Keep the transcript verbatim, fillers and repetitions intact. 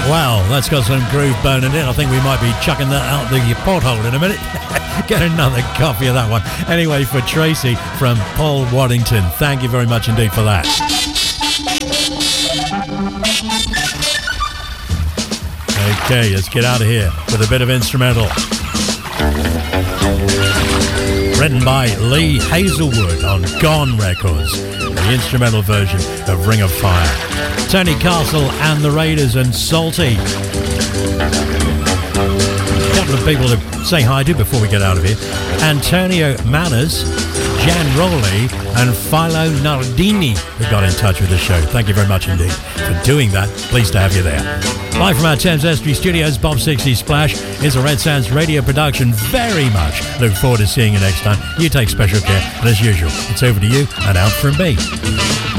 Wow, that's got some groove burning in. I think we might be chucking that out the porthole in a minute. Get another copy of that one. Anyway, for Tracy from Paul Waddington, thank you very much indeed for that. Okay, let's get out of here with a bit of instrumental. Written by Lee Hazelwood on Gone Records, the instrumental version of Ring of Fire. Tony Castle and the Raiders and Salty. A couple of people to say hi to before we get out of here. Antonio Manners, Jan Rowley and Philo Nardini who got in touch with the show. Thank you very much indeed for doing that. Pleased to have you there. Live from our Thames Estuary studios, Bob sixty Splash is a Red Sands radio production. Very much look forward to seeing you next time. You take special care, and as usual, it's over to you and out from me.